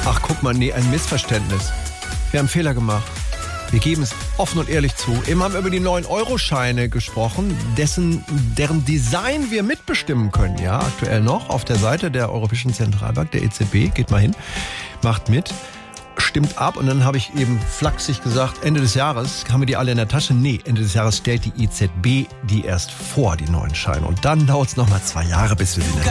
Ach, guck mal, nee, ein Missverständnis. Wir haben einen Fehler gemacht. Wir geben es offen und ehrlich zu. Eben haben wir über die 9-Euro-Scheine gesprochen, deren Design wir mitbestimmen können. Ja, aktuell noch auf der Seite der Europäischen Zentralbank, der EZB. Geht mal hin, macht mit, stimmt ab. Und dann habe ich eben flachsig gesagt, Ende des Jahres haben wir die alle in der Tasche. Nee, Ende des Jahres stellt die EZB die erst vor, die neuen Scheine. Und dann dauert es nochmal 2 Jahre, bis wir sie